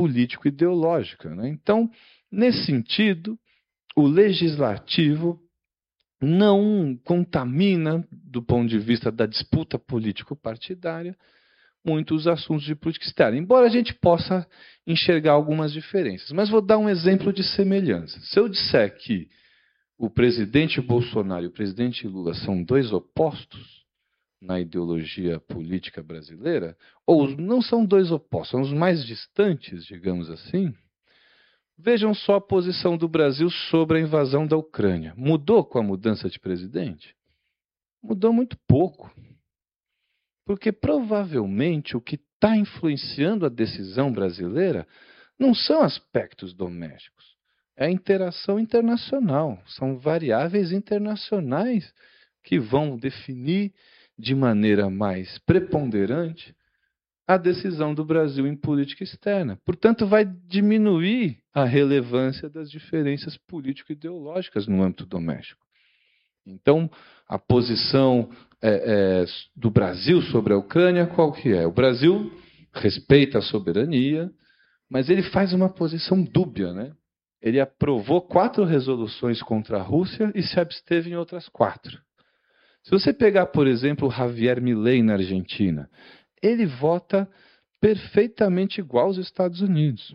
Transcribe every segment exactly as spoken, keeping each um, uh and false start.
político-ideológica, né? Então, nesse sentido, o legislativo não contamina, do ponto de vista da disputa político-partidária, muitos assuntos de política externa, embora a gente possa enxergar algumas diferenças. Mas vou dar um exemplo de semelhança. Se eu disser que o presidente Bolsonaro e o presidente Lula são dois opostos na ideologia política brasileira, ou não são dois opostos, são os mais distantes, digamos assim, vejam só a posição do Brasil sobre a invasão da Ucrânia. Mudou com a mudança de presidente? Mudou muito pouco. Porque provavelmente o que está influenciando a decisão brasileira não são aspectos domésticos, é a interação internacional. São variáveis internacionais que vão definir de maneira mais preponderante a decisão do Brasil em política externa. Portanto, vai diminuir a relevância das diferenças político-ideológicas no âmbito doméstico. Então, a posição é, é, do Brasil sobre a Ucrânia, qual que é? O Brasil respeita a soberania, mas ele faz uma posição dúbia, né? Ele aprovou quatro resoluções contra a Rússia e se absteve em outras quatro. Se você pegar, por exemplo, o Javier Milei na Argentina, ele vota perfeitamente igual aos Estados Unidos.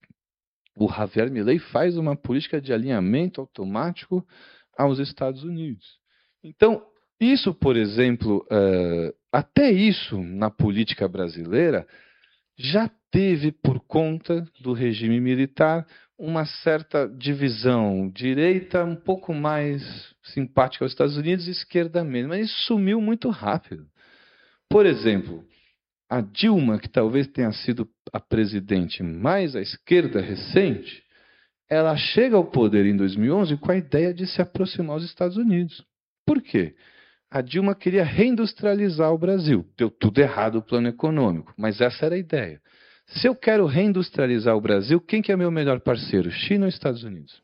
O Javier Milei faz uma política de alinhamento automático aos Estados Unidos. Então, isso, por exemplo, uh, até isso na política brasileira já teve, por conta do regime militar, uma certa divisão, direita um pouco mais simpática aos Estados Unidos e esquerda menos, mas isso sumiu muito rápido. Por exemplo, a Dilma, que talvez tenha sido a presidente mais à esquerda recente, ela chega ao poder em dois mil e onze com a ideia de se aproximar aos Estados Unidos. Por quê? A Dilma queria reindustrializar o Brasil. Deu tudo errado o plano econômico, mas essa era a ideia. Se eu quero reindustrializar o Brasil, quem que é meu melhor parceiro? China ou Estados Unidos?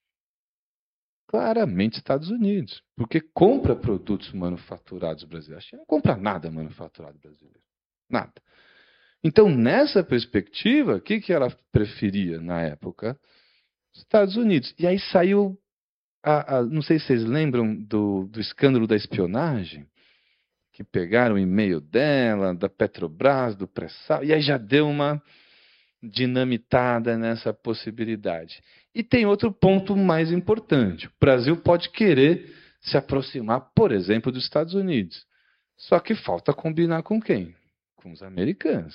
Claramente Estados Unidos, porque compra produtos manufaturados brasileiros. A China não compra nada manufaturado brasileiro. Nada. Então, nessa perspectiva, o que, que ela preferia na época? Estados Unidos. E aí saiu, a, a, não sei se vocês lembram do, do escândalo da espionagem, que pegaram o e-mail dela, da Petrobras, do pré-sal, e aí já deu uma dinamitada nessa possibilidade. E tem outro ponto mais importante. O Brasil pode querer se aproximar, por exemplo, dos Estados Unidos. Só que falta combinar com quem? Com os americanos.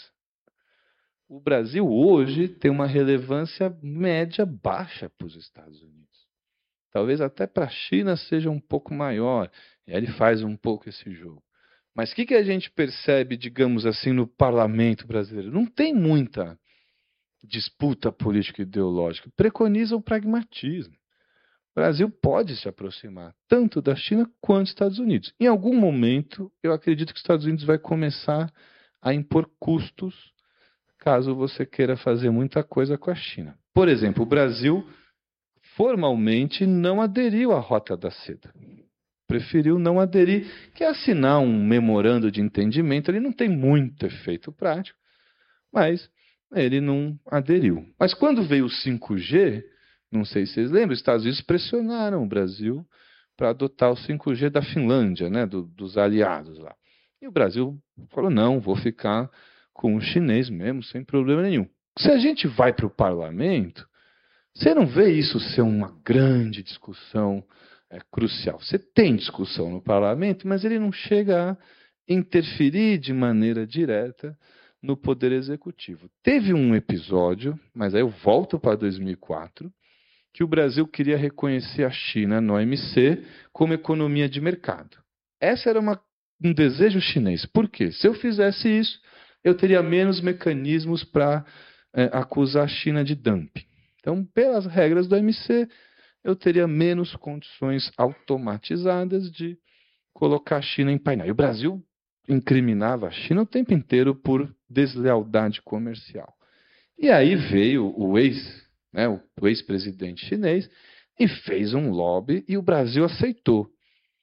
O Brasil hoje tem uma relevância média baixa para os Estados Unidos. Talvez até para a China seja um pouco maior. E aí ele faz um pouco esse jogo. Mas o que, que a gente percebe, digamos assim, no parlamento brasileiro? Não tem muita disputa política e ideológica. Preconiza o pragmatismo. O Brasil pode se aproximar tanto da China quanto dos Estados Unidos. Em algum momento, eu acredito que os Estados Unidos vai começar a impor custos caso você queira fazer muita coisa com a China. Por exemplo, o Brasil formalmente não aderiu à Rota da Seda. Preferiu não aderir, que é assinar um memorando de entendimento. Ele não tem muito efeito prático, mas ele não aderiu. Mas quando veio o cinco G, não sei se vocês lembram, os Estados Unidos pressionaram o Brasil para adotar o cinco G da Finlândia, né, do, dos aliados lá. E o Brasil falou, não, vou ficar com o chinês mesmo, sem problema nenhum. Se a gente vai para o parlamento, você não vê isso ser uma grande discussão é, crucial. Você tem discussão no parlamento, mas ele não chega a interferir de maneira direta no poder executivo. Teve um episódio, mas aí eu volto para dois mil e quatro, que o Brasil queria reconhecer a China no O M C como economia de mercado. Essa era uma, um desejo chinês. Por quê? Se eu fizesse isso, eu teria menos mecanismos para é, acusar a China de dumping. Então, pelas regras do O M C, eu teria menos condições automatizadas de colocar a China em painel. E o Brasil incriminava a China o tempo inteiro por deslealdade comercial. E aí veio o ex, né, o ex-presidente chinês e fez um lobby e o Brasil aceitou.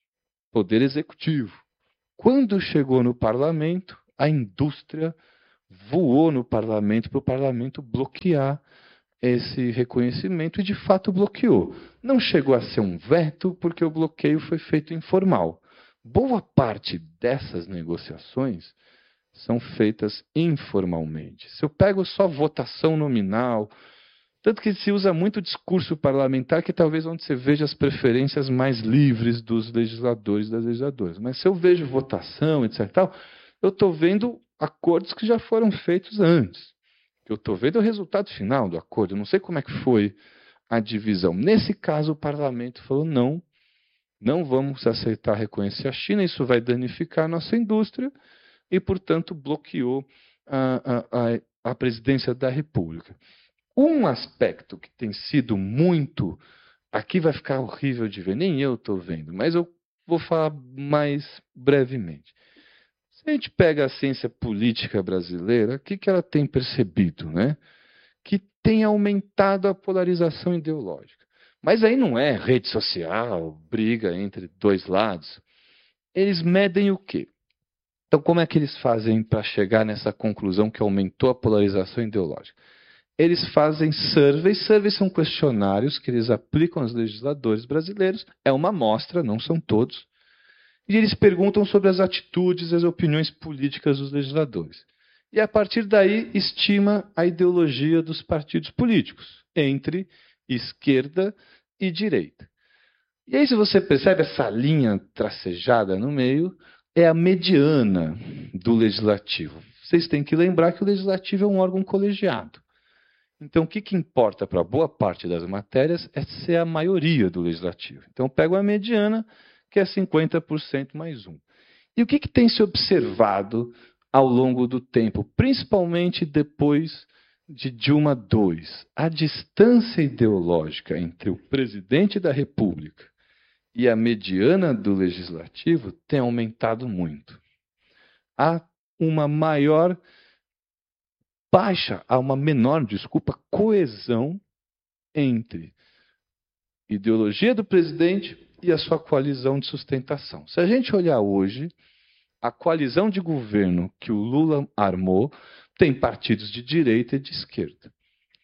Poder executivo. Quando chegou no parlamento, a indústria voou no parlamento para o parlamento bloquear esse reconhecimento e, de fato, bloqueou. Não chegou a ser um veto, porque o bloqueio foi feito informal. Boa parte dessas negociações são feitas informalmente. Se eu pego só votação nominal, tanto que se usa muito discurso parlamentar, que talvez onde você veja as preferências mais livres dos legisladores e das legisladoras. Mas se eu vejo votação, etcétera, tal, eu estou vendo acordos que já foram feitos antes. Eu estou vendo o resultado final do acordo. Eu não sei como é que foi a divisão. Nesse caso, o parlamento falou não, não vamos aceitar reconhecer a China, isso vai danificar a nossa indústria e, portanto, bloqueou a, a, a presidência da República. Um aspecto que tem sido muito... Aqui vai ficar horrível de ver, nem eu estou vendo, mas eu vou falar mais brevemente. Se a gente pega a ciência política brasileira, o que, que ela tem percebido? Né? Que tem aumentado a polarização ideológica. Mas aí não é rede social, briga entre dois lados. Eles medem o quê? Então, como é que eles fazem para chegar nessa conclusão que aumentou a polarização ideológica? Eles fazem surveys. Surveys são questionários que eles aplicam aos legisladores brasileiros. É uma amostra, não são todos. E eles perguntam sobre as atitudes e as opiniões políticas dos legisladores. E, a partir daí, estima a ideologia dos partidos políticos, entre esquerda e direita. E aí, se você percebe essa linha tracejada no meio, é a mediana do legislativo. Vocês têm que lembrar que o legislativo é um órgão colegiado. Então, o que, que importa para boa parte das matérias é ser a maioria do legislativo. Então, eu pego a mediana, que é cinquenta por cento mais um. E o que, que tem se observado ao longo do tempo, principalmente depois de Dilma dois? A distância ideológica entre o presidente da República e a mediana do legislativo tem aumentado muito. Há uma maior baixa, há uma menor, desculpa, coesão entre ideologia do presidente e a sua coalizão de sustentação. Se a gente olhar hoje, a coalizão de governo que o Lula armou tem partidos de direita e de esquerda.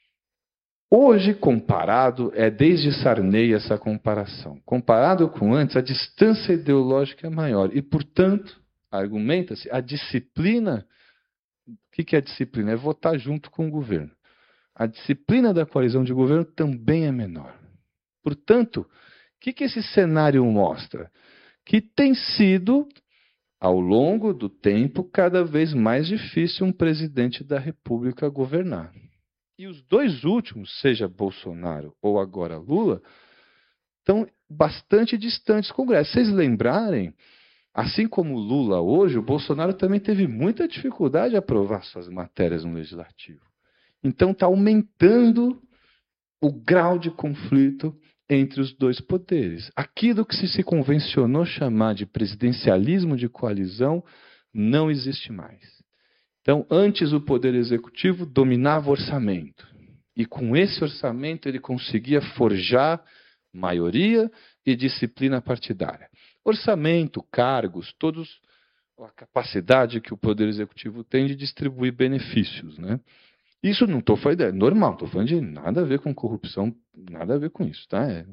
Hoje, comparado, é desde Sarney essa comparação. Comparado com antes, a distância ideológica é maior. E, portanto, argumenta-se, a disciplina... O que é a disciplina? É votar junto com o governo. A disciplina da coalizão de governo também é menor. Portanto, o que, que esse cenário mostra? Que tem sido, ao longo do tempo, cada vez mais difícil um presidente da República governar. E os dois últimos, seja Bolsonaro ou agora Lula, estão bastante distantes do Congresso. Se vocês lembrarem, assim como o Lula hoje, o Bolsonaro também teve muita dificuldade de aprovar suas matérias no Legislativo. Então está aumentando o grau de conflito entre os dois poderes. Aquilo que se, se convencionou chamar de presidencialismo de coalizão não existe mais. Então, antes o Poder Executivo dominava o orçamento. E com esse orçamento ele conseguia forjar maioria e disciplina partidária. Orçamento, cargos, todos a capacidade que o Poder Executivo tem de distribuir benefícios. Né? Isso não estou falando, é normal, estou falando de nada a ver com corrupção, nada a ver com isso. Tá? É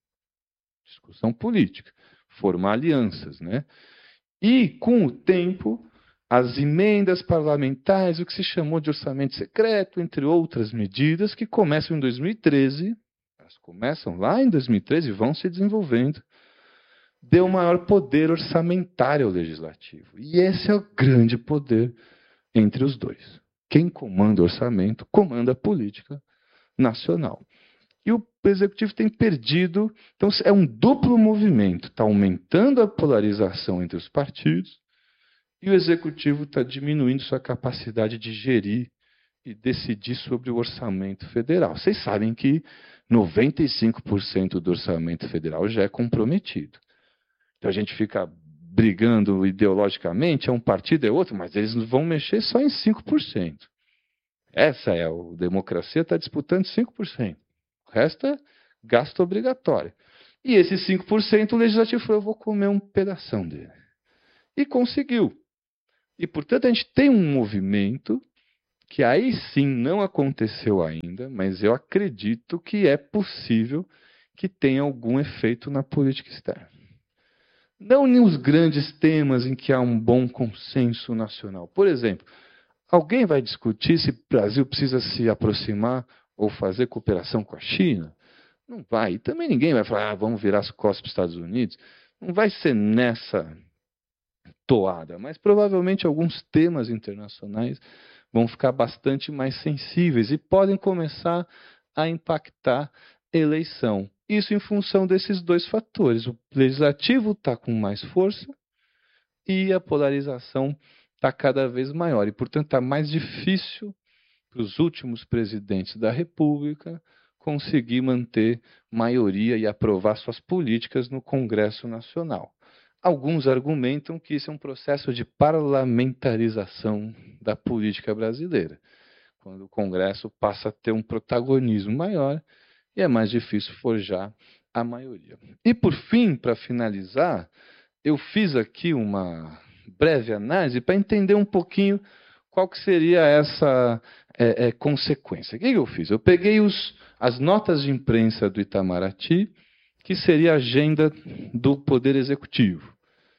discussão política, formar alianças. Né? E, com o tempo, as emendas parlamentares, o que se chamou de orçamento secreto, entre outras medidas, que começam em dois mil e treze, elas começam lá em dois mil e treze e vão se desenvolvendo, deu maior poder orçamentário ao legislativo. E esse é o grande poder entre os dois. Quem comanda o orçamento, comanda a política nacional. E o executivo tem perdido, então é um duplo movimento, está aumentando a polarização entre os partidos, e o executivo está diminuindo sua capacidade de gerir e decidir sobre o orçamento federal. Vocês sabem que noventa e cinco por cento do orçamento federal já é comprometido. Então a gente fica brigando ideologicamente, é um partido, é outro, mas eles vão mexer só em cinco por cento. Essa é a democracia, está disputando cinco por cento. O resto é gasto obrigatório. E esses cinco por cento o legislativo falou, eu vou comer um pedação dele. E conseguiu. E, portanto, a gente tem um movimento que aí sim não aconteceu ainda, mas eu acredito que é possível que tenha algum efeito na política externa. Não nos grandes temas em que há um bom consenso nacional. Por exemplo, alguém vai discutir se o Brasil precisa se aproximar ou fazer cooperação com a China? Não vai. E também ninguém vai falar, ah, vamos virar as costas para os Estados Unidos. Não vai ser nessa toada, mas provavelmente alguns temas internacionais vão ficar bastante mais sensíveis e podem começar a impactar a eleição. Isso em função desses dois fatores. O legislativo está com mais força e a polarização está cada vez maior. E, portanto, está mais difícil para os últimos presidentes da República conseguir manter maioria e aprovar suas políticas no Congresso Nacional. Alguns argumentam que isso é um processo de parlamentarização da política brasileira, quando o Congresso passa a ter um protagonismo maior e é mais difícil forjar a maioria. E, por fim, para finalizar, eu fiz aqui uma breve análise para entender um pouquinho qual que seria essa é, é, consequência. O que eu fiz? Eu peguei os, as notas de imprensa do Itamaraty, que seria a agenda do Poder Executivo.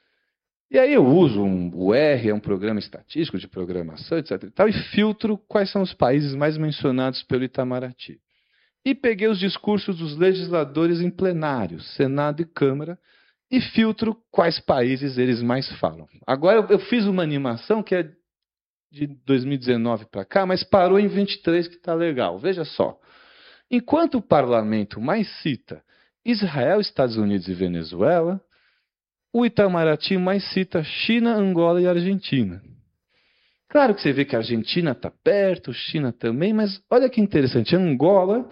E aí eu uso um, o R, é um programa estatístico de programação, etc. E, tal, e filtro quais são os países mais mencionados pelo Itamaraty. E peguei os discursos dos legisladores em plenário, Senado e Câmara, e filtro quais países eles mais falam. Agora eu, eu fiz uma animação que é de dois mil e dezenove para cá, mas parou em vinte e três, que está legal. Veja só. Enquanto o parlamento mais cita Israel, Estados Unidos e Venezuela, o Itamaraty mais cita China, Angola e Argentina. Claro que você vê que a Argentina está perto, China também, mas olha que interessante, Angola,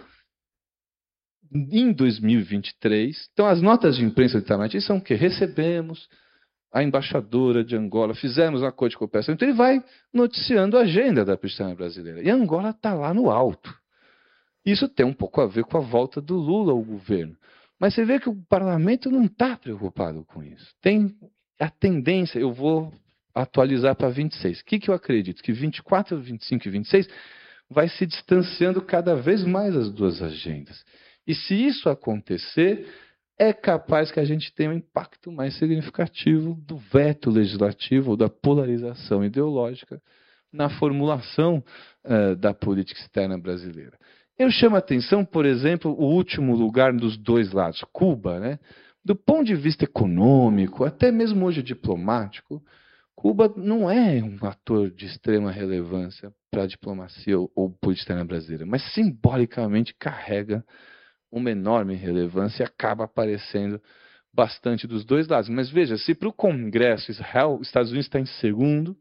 em dois mil e vinte e três, então as notas de imprensa do Itamaraty são o quê? Recebemos a embaixadora de Angola, fizemos um acordo de cooperação, então ele vai noticiando a agenda da política brasileira. E Angola está lá no alto. Isso tem um pouco a ver com a volta do Lula ao governo. Mas você vê que o parlamento não está preocupado com isso. Tem a tendência, eu vou atualizar para vinte e seis. O que, que eu acredito? Que vinte e quatro, vinte e cinco e vinte e seis vai se distanciando cada vez mais as duas agendas. E se isso acontecer, é capaz que a gente tenha um impacto mais significativo do veto legislativo ou da polarização ideológica na formulação uh, da política externa brasileira. Eu chamo a atenção, por exemplo, o último lugar dos dois lados, Cuba, né? Do ponto de vista econômico, até mesmo hoje diplomático, Cuba não é um ator de extrema relevância para a diplomacia ou, ou política externa brasileira, mas simbolicamente carrega uma enorme relevância e acaba aparecendo bastante dos dois lados. Mas veja, se para o Congresso Israel, os Estados Unidos está em segundo,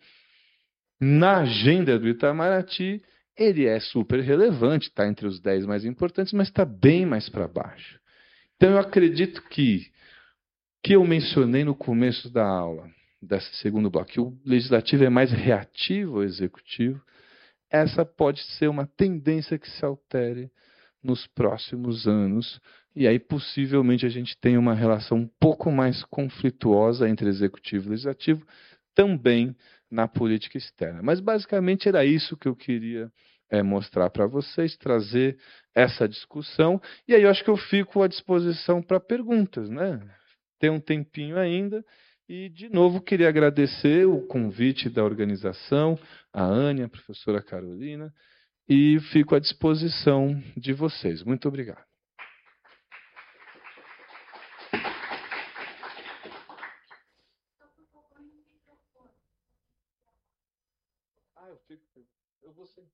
na agenda do Itamaraty, ele é super relevante, está entre os dez mais importantes, mas está bem mais para baixo. Então, eu acredito que, que eu mencionei no começo da aula, desse segundo bloco, que o legislativo é mais reativo ao executivo, essa pode ser uma tendência que se altere nos próximos anos, e aí possivelmente a gente tem uma relação um pouco mais conflituosa entre executivo e legislativo, também na política externa. Mas basicamente era isso que eu queria é, mostrar para vocês, trazer essa discussão, e aí eu acho que eu fico à disposição para perguntas, né? Tem um tempinho ainda, e de novo queria agradecer o convite da organização, a Ania, a professora Carolina, e fico à disposição de vocês. Muito obrigado. Ah, eu fico. Eu vou sentar.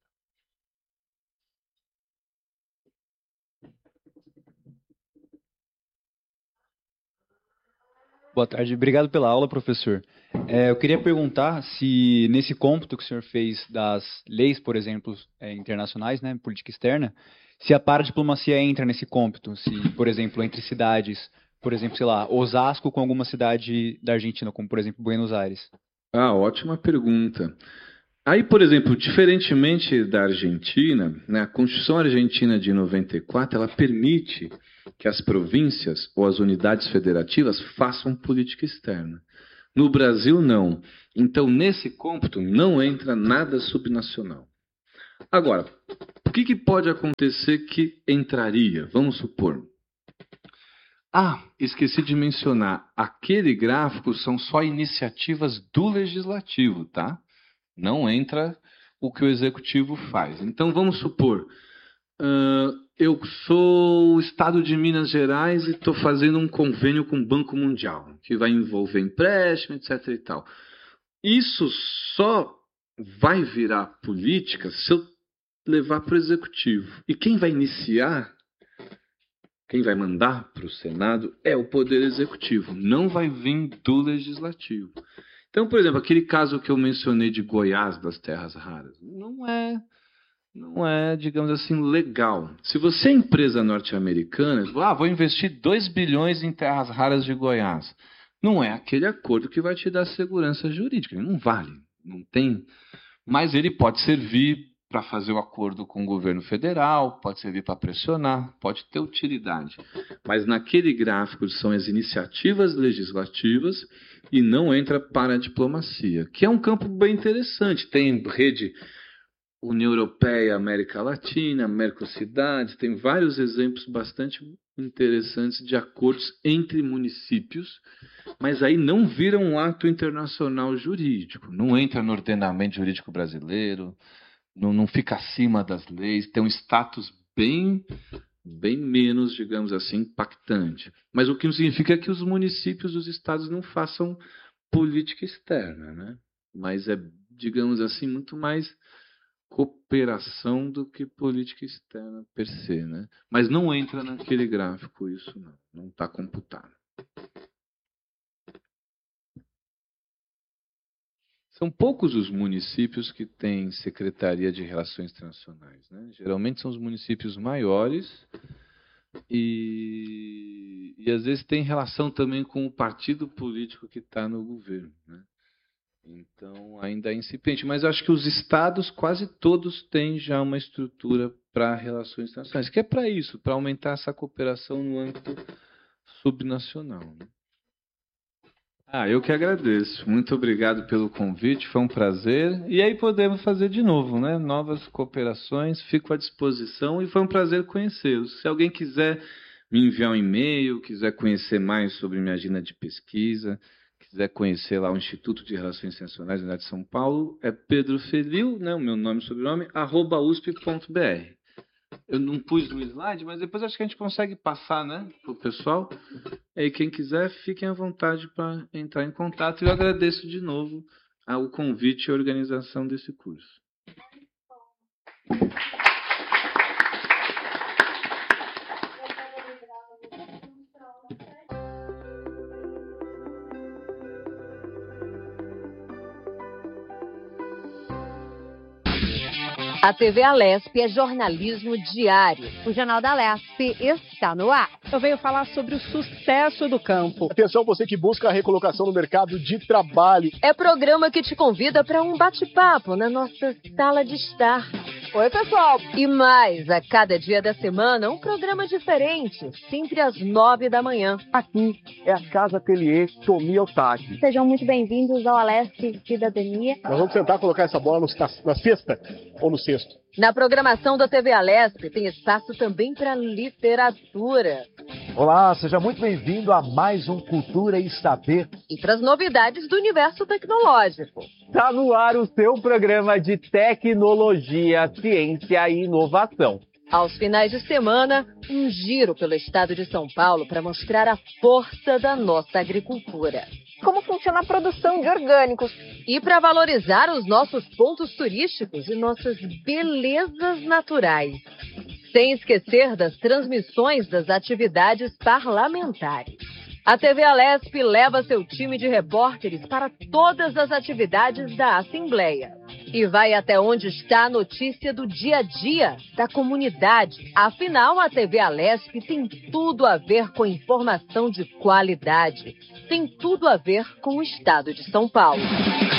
Boa tarde, obrigado pela aula, professor. É, eu queria perguntar se nesse cômputo que o senhor fez das leis, por exemplo, é, internacionais, né, política externa, se a paradiplomacia entra nesse cômputo, se, por exemplo, entre cidades, por exemplo, sei lá, Osasco com alguma cidade da Argentina, como, por exemplo, Buenos Aires. Ah, ótima pergunta. Aí, por exemplo, diferentemente da Argentina, né, a Constituição Argentina de noventa e quatro, ela permite que as províncias ou as unidades federativas façam política externa. No Brasil, não. Então, nesse cômputo, não entra nada subnacional. Agora, o que, que pode acontecer que entraria? Vamos supor. Ah, esqueci de mencionar, aquele gráfico são só iniciativas do legislativo, tá? Não entra o que o executivo faz. Então, vamos supor, uh, eu sou o Estado de Minas Gerais e estou fazendo um convênio com o Banco Mundial, que vai envolver empréstimo, etc e tal. Isso só vai virar política se eu levar para o executivo. E quem vai iniciar... Quem vai mandar para o Senado é o Poder Executivo, não vai vir do Legislativo. Então, por exemplo, aquele caso que eu mencionei de Goiás, das terras raras, não é, não é, digamos assim, legal. Se você é empresa norte-americana, ah, vou investir dois bilhões em terras raras de Goiás. Não é aquele acordo que vai te dar segurança jurídica, ele não vale, não tem. Mas ele pode servir para fazer o acordo com o governo federal, pode servir para pressionar, pode ter utilidade. Mas naquele gráfico são as iniciativas legislativas e não entra para a diplomacia, que é um campo bem interessante. Tem rede União Europeia, América Latina, Mercocidades, tem vários exemplos bastante interessantes de acordos entre municípios, mas aí não vira um ato internacional jurídico, não entra no ordenamento jurídico brasileiro, Não, não fica acima das leis, tem um status bem, bem menos, digamos assim, impactante. Mas o que não significa que os municípios, os estados não façam política externa, né? Mas é, digamos assim, muito mais cooperação do que política externa per se, né? Mas não entra naquele gráfico isso, não. Não está computado. São poucos os municípios que têm Secretaria de Relações Internacionais, né? Geralmente são os municípios maiores e, e às vezes tem relação também com o partido político que está no governo, né? Então ainda é incipiente, mas acho que os estados quase todos têm já uma estrutura para relações internacionais, que é para isso, para aumentar essa cooperação no âmbito subnacional, né? Ah, eu que agradeço. Muito obrigado pelo convite, foi um prazer. E aí podemos fazer de novo, né? Novas cooperações, fico à disposição e foi um prazer conhecê-los. Se alguém quiser me enviar um e-mail, quiser conhecer mais sobre minha agenda de pesquisa, quiser conhecer lá o Instituto de Relações Internacionais da Universidade de São Paulo, é Pedro Felil, né? O meu nome e sobrenome, arroba usp ponto br. Eu não pus no slide, mas depois acho que a gente consegue passar, né, para o pessoal. E aí, quem quiser, fiquem à vontade para entrar em contato. E eu agradeço de novo o convite e a organização desse curso. A T V Alesp é jornalismo diário. O Jornal da Alesp está no ar. Eu venho falar sobre o sucesso do campo. Atenção, você que busca a recolocação no mercado de trabalho. É programa que te convida para um bate-papo na nossa sala de estar. Oi, pessoal. E mais, a cada dia da semana, um programa diferente, sempre às nove da manhã. Aqui é a Casa Ateliê Tomi Otaki. Sejam muito bem-vindos ao Alesp Cidadania. Nós vamos tentar colocar essa bola no, na, na cesta ou no cesto. Na programação da T V Alesp tem espaço também para literatura. Olá, seja muito bem-vindo a mais um Cultura e Saber. E para as novidades do universo tecnológico. Está no ar o seu programa de tecnologia, ciência e inovação. Aos finais de semana, um giro pelo estado de São Paulo para mostrar a força da nossa agricultura. Como funciona a produção de orgânicos. E para valorizar os nossos pontos turísticos e nossas belezas naturais. Sem esquecer das transmissões das atividades parlamentares. A T V Alesp leva seu time de repórteres para todas as atividades da Assembleia. E vai até onde está a notícia do dia a dia da comunidade. Afinal, a T V Alesp tem tudo a ver com informação de qualidade. Tem tudo a ver com o estado de São Paulo.